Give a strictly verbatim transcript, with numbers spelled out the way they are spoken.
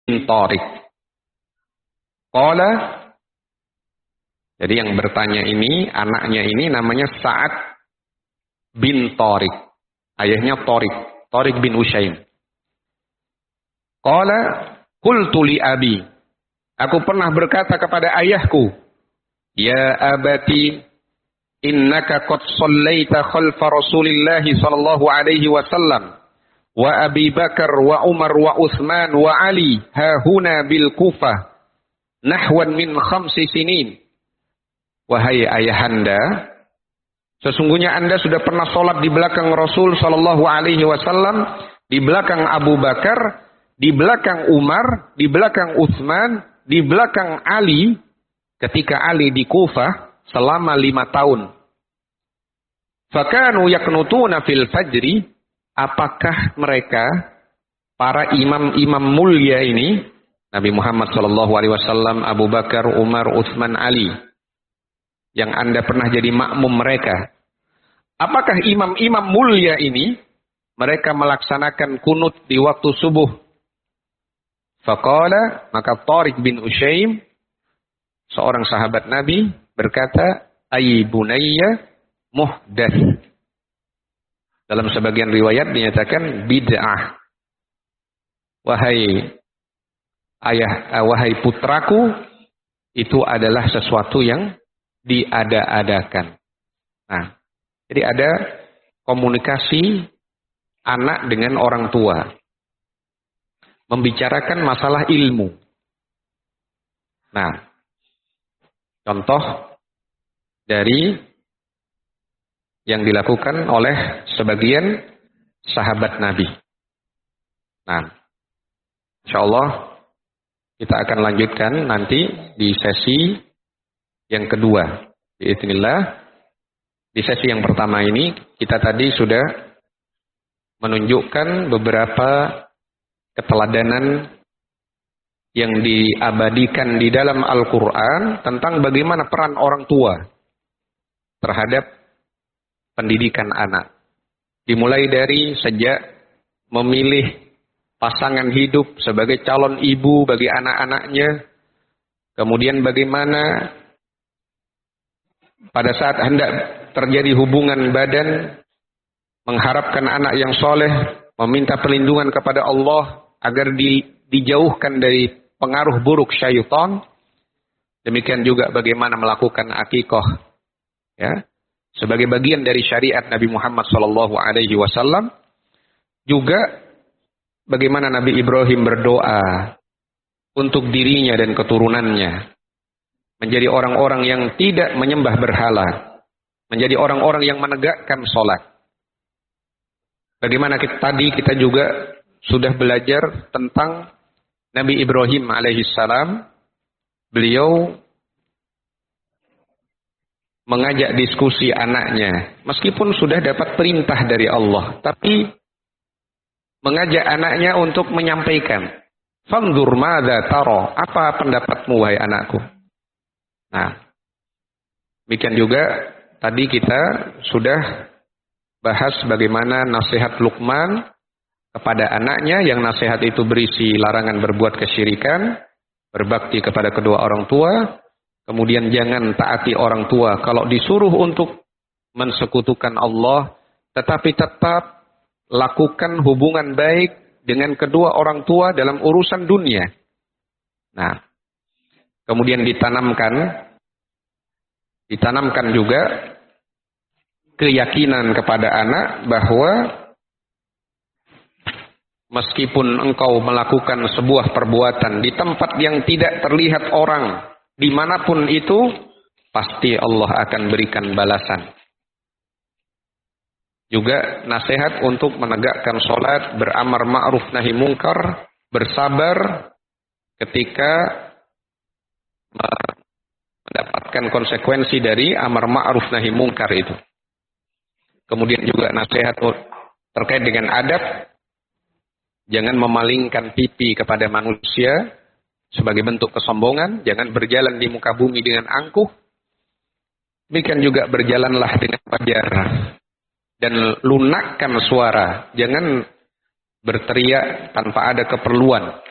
Tariq. Qala, jadi yang bertanya ini, anaknya ini namanya Sa'ad bin Tariq. Ayahnya Tariq, Tariq bin Ushaim. Qala, qultu li abi. Aku pernah berkata kepada ayahku, ya abati, innaka qad sallaita khalfa Rasulillah sallallahu alaihi wasallam wa Abi Bakar wa Umar wa Utsman wa Ali ha huna bil Kufah nahwan min khamsi sinin. Wahai ayahanda, sesungguhnya anda sudah pernah sholat di belakang Rasul sallallahu alaihi wasallam, di belakang Abu Bakar, di belakang Umar, di belakang Utsman, di belakang Ali, ketika Ali di Kufah selama lima tahun. Fakanu yaknutuna fil fajri, apakah mereka para imam-imam mulia ini, Nabi Muhammad sallallahu alaihi wasallam, Abu Bakar, Umar, Utsman, Ali, yang anda pernah jadi makmum mereka, apakah imam-imam mulia ini mereka melaksanakan kunut di waktu subuh? Faqala, maka Tariq bin Ushaim, seorang sahabat Nabi, berkata, ay bunayya muhdath. Dalam sebagian riwayat dinyatakan bid'ah. Wahai ayah, wahai putraku, itu adalah sesuatu yang diada-adakan. Nah, jadi ada komunikasi anak dengan orang tua, membicarakan masalah ilmu. Nah, contoh dari yang dilakukan oleh sebagian sahabat Nabi. Nah, insyaallah kita akan lanjutkan nanti di sesi yang kedua. Bismillah. Di sesi yang pertama ini kita tadi sudah menunjukkan beberapa keteladanan yang diabadikan di dalam Al-Quran tentang bagaimana peran orang tua terhadap pendidikan anak. Dimulai dari sejak memilih pasangan hidup sebagai calon ibu bagi anak-anaknya, kemudian bagaimana pada saat hendak terjadi hubungan badan, mengharapkan anak yang soleh, meminta perlindungan kepada Allah agar di, dijauhkan dari pengaruh buruk syaitan. Demikian juga bagaimana melakukan akikah, ya, sebagai bagian dari syariat Nabi Muhammad sallallahu alaihi wasallam. Juga bagaimana Nabi Ibrahim berdoa untuk dirinya dan keturunannya menjadi orang-orang yang tidak menyembah berhala, menjadi orang-orang yang menegakkan sholat. Bagaimana kita, tadi kita juga sudah belajar tentang Nabi Ibrahim alaihissalam. Beliau mengajak diskusi anaknya, meskipun sudah dapat perintah dari Allah, tapi mengajak anaknya untuk menyampaikan, "Fanzur madza tara?" Apa pendapatmu wahai anakku? Nah, demikian juga tadi kita sudah bahas bagaimana nasihat Luqman kepada anaknya, yang nasihat itu berisi larangan berbuat kesyirikan, berbakti kepada kedua orang tua, kemudian jangan taati orang tua kalau disuruh untuk mensekutukan Allah, tetapi tetap lakukan hubungan baik dengan kedua orang tua dalam urusan dunia. Nah, kemudian ditanamkan, ditanamkan juga keyakinan kepada anak bahwa meskipun engkau melakukan sebuah perbuatan di tempat yang tidak terlihat orang, dimanapun itu, pasti Allah akan berikan balasan. Juga nasihat untuk menegakkan sholat, beramar ma'ruf nahi mungkar, bersabar ketika mendapatkan konsekuensi dari amar ma'ruf nahi mungkar itu. Kemudian juga nasihat terkait dengan adab, jangan memalingkan pipi kepada manusia sebagai bentuk kesombongan, jangan berjalan di muka bumi dengan angkuh. Demikian juga berjalanlah dengan wajar dan lunakkan suara, jangan berteriak tanpa ada keperluan.